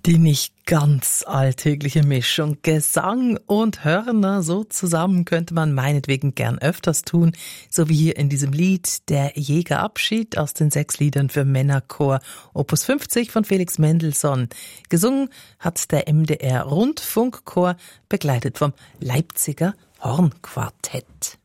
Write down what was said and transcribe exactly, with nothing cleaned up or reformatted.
Die nicht ganz alltägliche Mischung Gesang und Hörner, so zusammen könnte man meinetwegen gern öfters tun, so wie hier in diesem Lied Der Jägerabschied aus den sechs Liedern für Männerchor Opus fünfzig von Felix Mendelssohn. Gesungen hat der M D R Rundfunkchor, begleitet vom Leipziger Hornquartett.